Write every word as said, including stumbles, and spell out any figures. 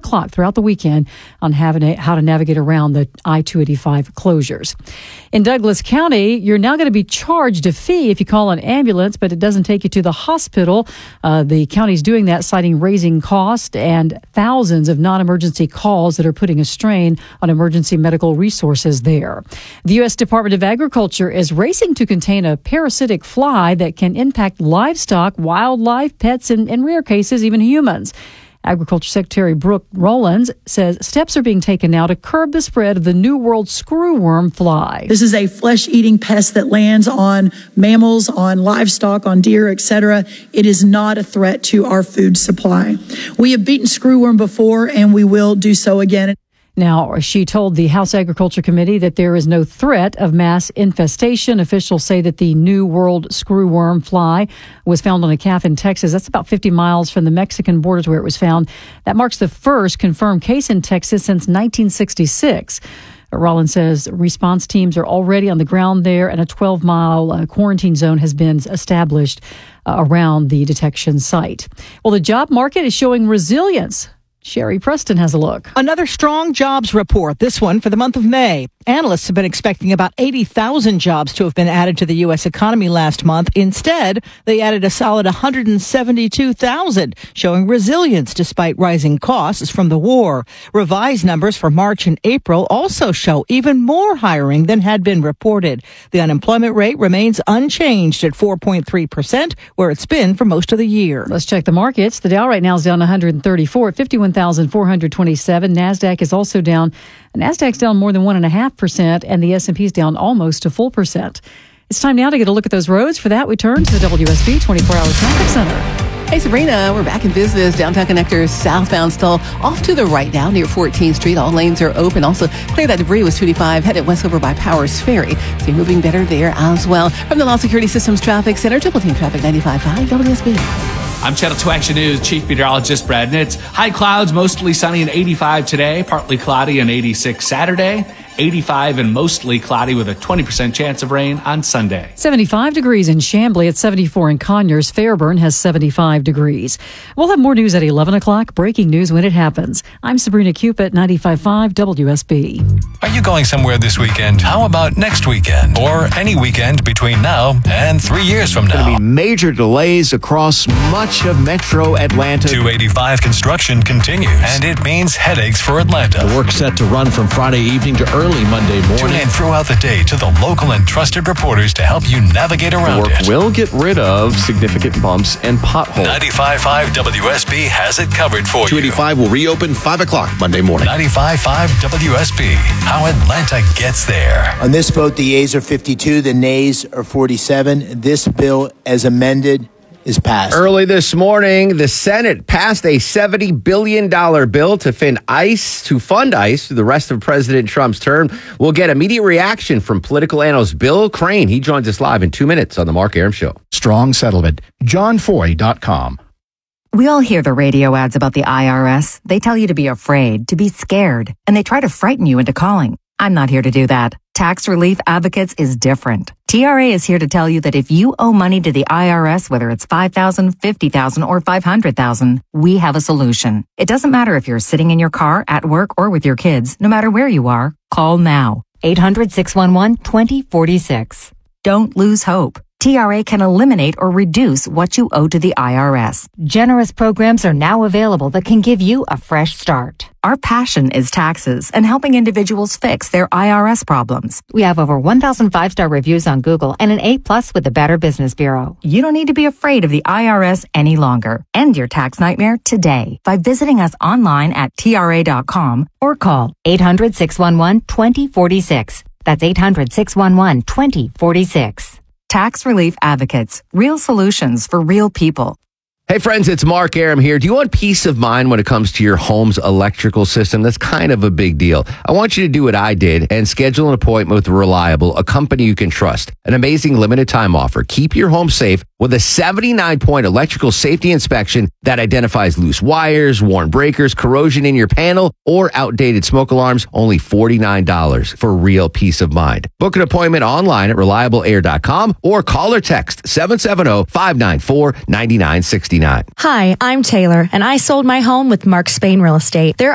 o'clock throughout the weekend on how to navigate around the I two eighty-five closures. In Douglas County, you're now going to be charged a fee if you call an ambulance, but it doesn't take you to the hospital. Uh, the county's doing that, citing raising cost and thousands of non-emergency calls that are putting a strain on emergency medical resources there. The U S Department of Agriculture is racing to contain a parasitic fly that can impact livestock, wildlife, pets, and in rare cases, even humans. Agriculture Secretary Brooke Rollins says steps are being taken now to curb the spread of the New World screwworm fly. This is a flesh-eating pest that lands on mammals, on livestock, on deer, et cetera. It is not a threat to our food supply. We have beaten screwworm before, and we will do so again. Now, she told the House Agriculture Committee that there is no threat of mass infestation. Officials say that the New World screwworm fly was found on a calf in Texas. That's about fifty miles from the Mexican borders where it was found. That marks the first confirmed case in Texas since nineteen sixty-six. Rollins says response teams are already on the ground there, and a twelve-mile uh, quarantine zone has been established uh, around the detection site. Well, the job market is showing resilience. Sherry Preston has a look. Another strong jobs report, this one for the month of May. Analysts have been expecting about eighty thousand jobs to have been added to the U S economy last month. Instead, they added a solid one hundred seventy-two thousand, showing resilience despite rising costs from the war. Revised numbers for March and April also show even more hiring than had been reported. The unemployment rate remains unchanged at four point three percent, where it's been for most of the year. Let's check the markets. The Dow right now is down one hundred thirty-four at fifty-one thousand four hundred twenty-seven. NASDAQ is also down. NASDAQ's down more than one point five percent, and the S and P's down almost a full percent. It's time now to get a look at those roads. For that, we turn to the W S B twenty-four hour Traffic Center. Hey, Sabrina, we're back in business. Downtown connector southbound still off to the right now near fourteenth Street. All lanes are open. Also, clear that debris was two eighty-five headed west over by Powers Ferry. So you're moving better there as well. From the Law Security Systems Traffic Center, Triple Team Traffic ninety-five point five W S B. I'm Channel two Action News Chief Meteorologist Brad Nitz. High clouds, mostly sunny and eighty-five today, partly cloudy and eighty-six Saturday, eighty-five and mostly cloudy with a twenty percent chance of rain on Sunday. seventy-five degrees in Chamblee, at seventy-four in Conyers. Fairburn has seventy-five degrees. We'll have more news at eleven o'clock. Breaking news when it happens. I'm Sabrina Cupid, ninety-five point five W S B. Are you going somewhere this weekend? How about next weekend? Or any weekend between now and three years from now? Going to be major delays across much of Metro Atlanta. two eighty-five construction continues, and it means headaches for Atlanta. The work set to run from Friday evening to early Monday morning. Tune in throughout the day to the local and trusted reporters to help you navigate around the work it. will get rid of significant bumps and potholes. ninety-five point five W S B has it covered for you. two eighty-five will reopen five o'clock Monday morning. ninety-five point five W S B, how Atlanta gets there. On this vote, the yeas are fifty-two, the nays are forty-seven. This bill, as amended, is passed. Early this morning, the Senate passed a seventy billion dollars bill to fund ICE, to fund ICE through the rest of President Trump's term. We'll get immediate reaction from political analyst Bill Crane. He joins us live in two minutes on The Mark Arum Show. Strong settlement. john foy dot com. We all hear the radio ads about the I R S. They tell you to be afraid, to be scared, and they try to frighten you into calling. I'm not here to do that. Tax Relief Advocates is different. T R A is here to tell you that if you owe money to the I R S, whether it's five thousand dollars, fifty thousand dollars, or five hundred thousand dollars, we have a solution. It doesn't matter if you're sitting in your car, at work, or with your kids. No matter where you are, call now. eight hundred, six one one, two zero four six. Don't lose hope. T R A can eliminate or reduce what you owe to the I R S. Generous programs are now available that can give you a fresh start. Our passion is taxes and helping individuals fix their I R S problems. We have over one thousand five-star reviews on Google and an A plus with the Better Business Bureau. You don't need to be afraid of the I R S any longer. End your tax nightmare today by visiting us online at T R A dot com or call eight hundred, six one one, two zero four six. That's eight hundred, six one one, two zero four six. Tax Relief Advocates. Real solutions for real people. Hey friends, it's Mark Arum here. Do you want peace of mind when it comes to your home's electrical system? That's kind of a big deal. I want you to do what I did and schedule an appointment with Reliable, a company you can trust. An amazing limited time offer. Keep your home safe with a seventy-nine point electrical safety inspection that identifies loose wires, worn breakers, corrosion in your panel, or outdated smoke alarms. Only forty-nine dollars for real peace of mind. Book an appointment online at reliable air dot com or call or text seven seven zero, five nine four, nine nine six nine. Hi, I'm Taylor, and I sold my home with Mark Spain Real Estate. Their